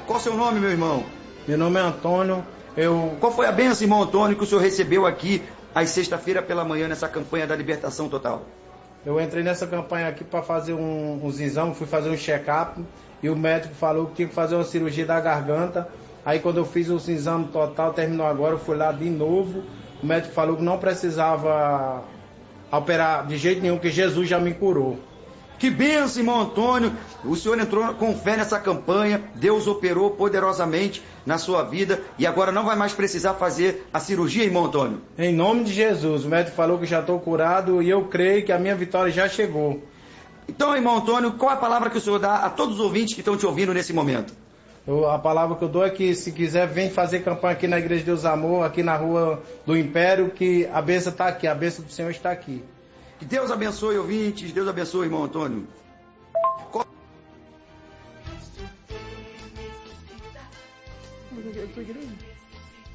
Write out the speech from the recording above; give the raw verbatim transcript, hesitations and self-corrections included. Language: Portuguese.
Qual o seu nome, meu irmão? Meu nome é Antônio. Eu... Qual foi a bênção, irmão Antônio, que o senhor recebeu aqui às sexta-feira pela manhã nessa campanha da libertação total? Eu entrei nessa campanha aqui para fazer um, uns exames, fui fazer um check-up e o médico falou que tinha que fazer uma cirurgia da garganta. Aí quando eu fiz o exame total, terminou agora, eu fui lá de novo. O médico falou que não precisava operar de jeito nenhum, que Jesus já me curou. Que bênção, irmão Antônio. O senhor entrou com fé nessa campanha, Deus operou poderosamente na sua vida e agora não vai mais precisar fazer a cirurgia, irmão Antônio. Em nome de Jesus, o médico falou que já estou curado e eu creio que a minha vitória já chegou. Então, irmão Antônio, qual a palavra que o senhor dá a todos os ouvintes que estão te ouvindo nesse momento? Eu, a palavra que eu dou é que se quiser, vem fazer campanha aqui na Igreja de Deus Amor, aqui na Rua do Império, que a bênção está aqui, a bênção do Senhor está aqui. Que Deus abençoe, ouvintes. Deus abençoe, irmão Antônio. Eu tô igreja.